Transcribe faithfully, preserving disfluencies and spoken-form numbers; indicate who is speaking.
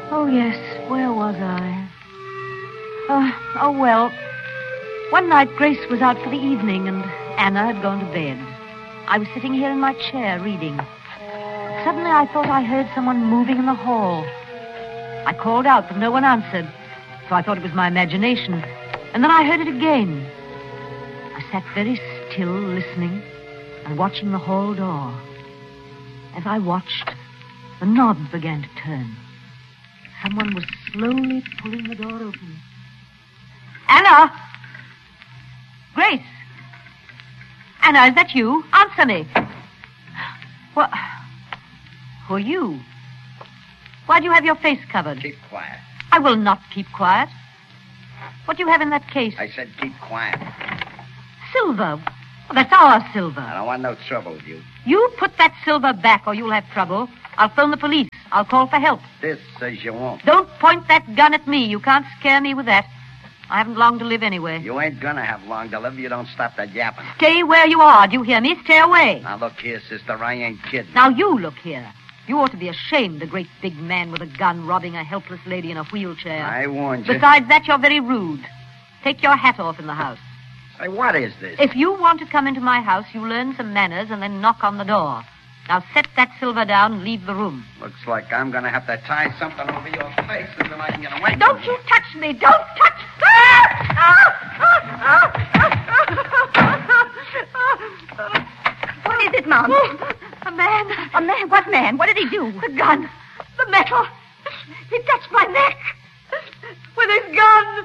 Speaker 1: Oh, yes. Where was I? Oh, oh, well. One night, Grace was out for the evening, and Anna had gone to bed. I was sitting here in my chair reading. Suddenly, I thought I heard someone moving in the hall. I called out, but no one answered, so I thought it was my imagination. And then I heard it again. I sat very still, listening, and watching the hall door. As I watched, the knob began to turn. Someone was slowly pulling the door open. Anna! Grace! Anna, is that you? Answer me. What? Who are you? Why do you have your face covered?
Speaker 2: Keep quiet.
Speaker 1: I will not keep quiet. What do you have in that case?
Speaker 2: I said keep quiet.
Speaker 1: Silver. Well, that's our silver.
Speaker 2: I don't want no trouble with you.
Speaker 1: You put that silver back or you'll have trouble. I'll phone the police. I'll call for help.
Speaker 2: This says you won't.
Speaker 1: Don't point that gun at me. You can't scare me with that. I haven't long to live anyway.
Speaker 2: You ain't gonna have long to live if you don't stop that yapping.
Speaker 1: Stay where you are. Do you hear me? Stay away.
Speaker 2: Now, look here, sister. I ain't kidding.
Speaker 1: Now, you look here. You ought to be ashamed, the great big man with a gun robbing a helpless lady in a wheelchair.
Speaker 2: I warned you.
Speaker 1: Besides that, you're very rude. Take your hat off in the house.
Speaker 2: Say, what is this?
Speaker 1: If you want to come into my house, you learn some manners and then knock on the door. Now, set that silver down and leave the room.
Speaker 2: Looks like I'm gonna have to tie something over your face until I can get away.
Speaker 1: Don't you touch me! Don't touch...
Speaker 3: What is it, Mom?
Speaker 1: A man.
Speaker 3: A man? What man? What did he do?
Speaker 1: The gun. The metal. He touched my neck. With his gun.